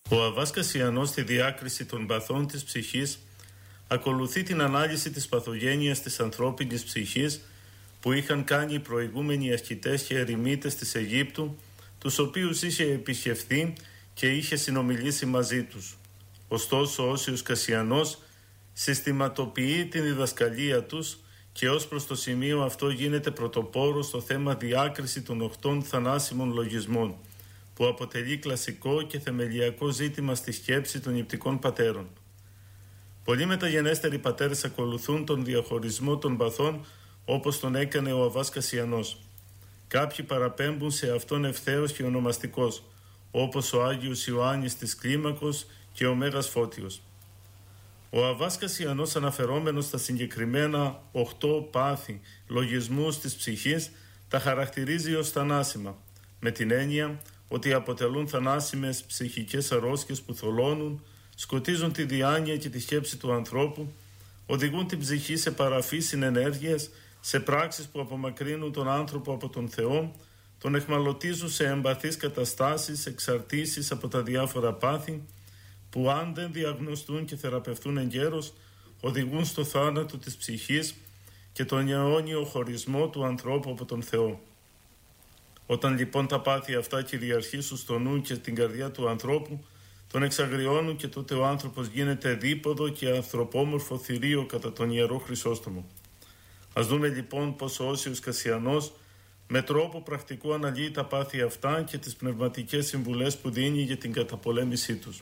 Ο Αββάς Κασιανός στη διάκριση των παθών της ψυχής ακολουθεί την ανάλυση της παθογένειας της ανθρώπινης ψυχής που είχαν κάνει οι προηγούμενοι ασκητές και ερημίτες της Αιγύπτου, τους οποίους είχε επισκεφθεί και είχε συνομιλήσει μαζί τους. Ωστόσο, ο Όσιος Κασιανός συστηματοποιεί την διδασκαλία τους και ως προς το σημείο αυτό γίνεται πρωτοπόρος στο θέμα διάκριση των 8 θανάσιμων λογισμών, που αποτελεί κλασικό και θεμελιακό ζήτημα στη σκέψη των νηπτικών πατέρων. Πολλοί μεταγενέστεροι πατέρες ακολουθούν τον διαχωρισμό των παθών όπως τον έκανε ο Αββάς Κασιανός. Κάποιοι παραπέμπουν σε αυτόν ευθέως και ονομαστικός, όπως ο Άγιος Ιωάννης της Κλίμακος και ο Μέγας Φώτιος. Ο Αββάς Κασιανός, αναφερόμενος στα συγκεκριμένα 8 πάθη λογισμούς της ψυχής, τα χαρακτηρίζει ως θανάσιμα, με την έννοια ότι αποτελούν θανάσιμες ψυχικές αρρώσκες που θολώνουν, σκοτίζουν τη διάνοια και τη σκέψη του ανθρώπου, οδηγούν την ψυχή σε παραφή συνενέργειες, σε πράξεις που απομακρύνουν τον άνθρωπο από τον Θεό, τον εχμαλωτίζουν σε εμπαθείς καταστάσεις, εξαρτήσεις από τα διάφορα πάθη, που αν δεν διαγνωστούν και θεραπευτούν εγκαίρως, οδηγούν στο θάνατο της ψυχής και τον αιώνιο χωρισμό του ανθρώπου από τον Θεό. Όταν λοιπόν τα πάθη αυτά κυριαρχήσουν στο νου και την καρδιά του ανθρώπου, τον εξαγριώνουν και τότε ο άνθρωπος γίνεται δίποδο και ανθρωπόμορφο θηρίο κατά τον Ιερό Χρυσόστομο. Ας δούμε λοιπόν πως ο Όσιος Κασιανός με τρόπο πρακτικό αναλύει τα πάθη αυτά και τις πνευματικές συμβουλές που δίνει για την καταπολέμησή τους.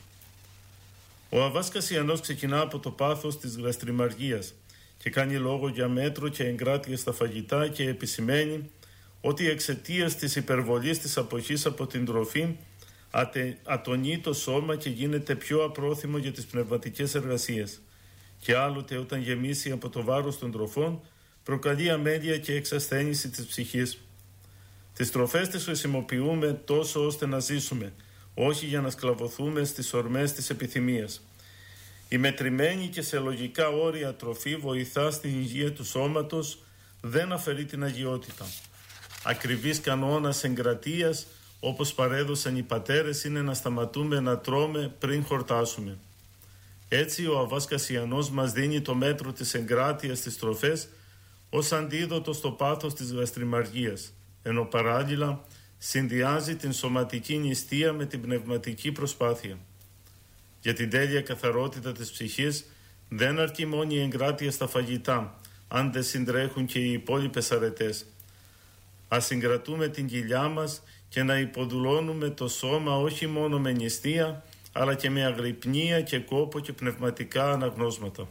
Ο Αββάς Κασιανός ξεκινά από το πάθος της γαστριμαργίας και κάνει λόγο για μέτρο και εγκράτεια στα φαγητά και επισημαίνει ότι εξαιτίας της υπερβολής της αποχής από την τροφή ατονεί το σώμα και γίνεται πιο απρόθυμο για τις πνευματικές εργασίες, και άλλοτε όταν γεμίσει από το βάρος των τροφών προκαλεί αμέλεια και εξασθένηση της ψυχής. Τις τροφές τις χρησιμοποιούμε τόσο ώστε να ζήσουμε, όχι για να σκλαβωθούμε στις ορμές της επιθυμίας. Η μετρημένη και σε λογικά όρια τροφή βοηθά στην υγεία του σώματος, δεν αφαιρεί την αγιότητα. Ακριβής κανόνας εγκρατείας, όπως παρέδωσαν οι πατέρες, είναι να σταματούμε να τρώμε πριν χορτάσουμε. Έτσι ο Αββάς Κασιανός μας δίνει το μέτρο της εγκράτειας στις τροφές ως αντίδοτο στο πάθος της γαστριμαργίας, ενώ παράλληλα συνδυάζει την σωματική νηστεία με την πνευματική προσπάθεια. Για την τέλεια καθαρότητα της ψυχής δεν αρκεί μόνο η εγκράτεια στα φαγητά, αν δεν συντρέχουν και οι υπόλοιπες αρετές. Ας συγκρατούμε την κοιλιά μας και να υποδουλώνουμε το σώμα όχι μόνο με νηστεία, αλλά και με αγρυπνία και κόπο και πνευματικά αναγνώσματα.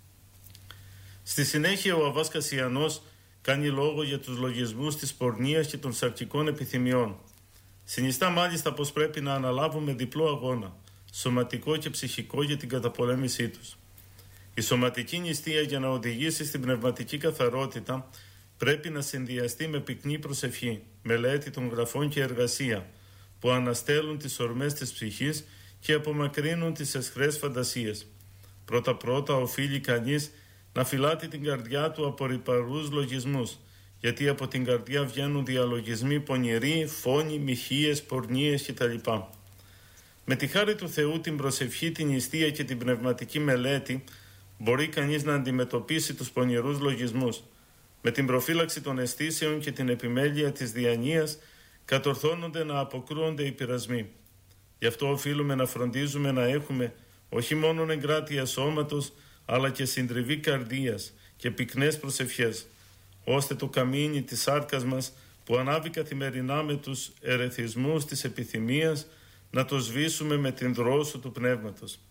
Στη συνέχεια ο Αββάς Κασιανός κάνει λόγο για τους λογισμούς της πορνείας και των σαρκικών επιθυμιών. Συνιστά μάλιστα πως πρέπει να αναλάβουμε διπλό αγώνα, σωματικό και ψυχικό, για την καταπολέμησή τους. Η σωματική νηστεία, για να οδηγήσει στην πνευματική καθαρότητα, πρέπει να συνδυαστεί με πυκνή προσευχή, μελέτη των γραφών και εργασία, που αναστέλουν τις ορμές της ψυχής και απομακρύνουν τις αισχρές φαντασίες. Πρώτα-πρώτα οφείλει κανείς να φυλάτει την καρδιά του από ρυπαρούς λογισμούς, γιατί από την καρδιά βγαίνουν διαλογισμοί πονηροί, φόνοι, μοιχείες, πορνείες κτλ. Με τη χάρη του Θεού, την προσευχή, την νηστεία και την πνευματική μελέτη μπορεί κανείς να αντιμετωπίσει τους πονηρούς λογισμούς. Με την προφύλαξη των αισθήσεων και την επιμέλεια της διανοίας κατορθώνονται να αποκρούονται οι πειρασμοί. Γι' αυτό οφείλουμε να φροντίζουμε να έχουμε όχι μόνο εγκράτεια σώματος, αλλά και συντριβή καρδίας και πυκνές προσευχές, ώστε το καμίνι της σάρκας μας που ανάβει καθημερινά με τους ερεθισμούς της επιθυμίας να το σβήσουμε με την δρόσο του πνεύματος.